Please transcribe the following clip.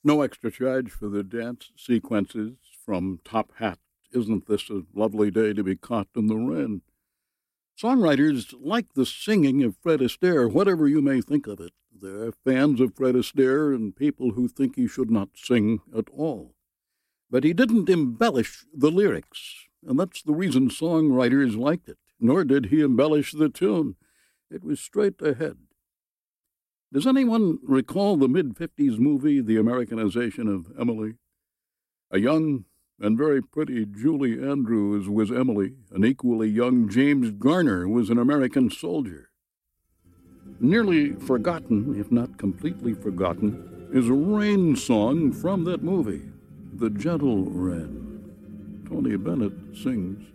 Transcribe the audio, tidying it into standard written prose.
No extra charge for the dance sequences from Top Hat. Isn't this a lovely day to be caught in the rain? Songwriters like the singing of Fred Astaire, whatever you may think of it. There are fans of Fred Astaire and people who think he should not sing at all. But he didn't embellish the lyrics, and that's the reason songwriters liked it. Nor did he embellish the tune. It was straight ahead. Does anyone recall the mid-50s movie, The Americanization of Emily? A young and very pretty Julie Andrews was Emily. An equally young James Garner was an American soldier. Nearly forgotten, if not completely forgotten, is a rain song from that movie, The Gentle Rain. Tony Bennett sings.